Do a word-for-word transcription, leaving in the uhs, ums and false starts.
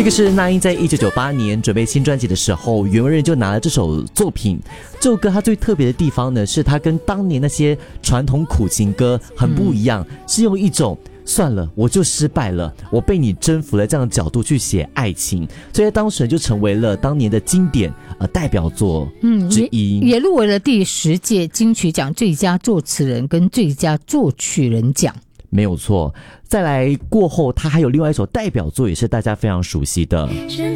这个是那英在一九九八年准备新专辑的时候，袁惟仁就拿了这首作品。这首歌它最特别的地方呢，是它跟当年那些传统苦情歌很不一样，嗯、是用一种算了，我就失败了，我被你征服了这样的角度去写爱情，所以当时就成为了当年的经典呃代表作之一， 嗯、也, 也入围了第十届金曲奖最佳作词人跟最佳作曲人奖。 没有错。再来过后，他还有另外一首代表作，也是大家非常熟悉的。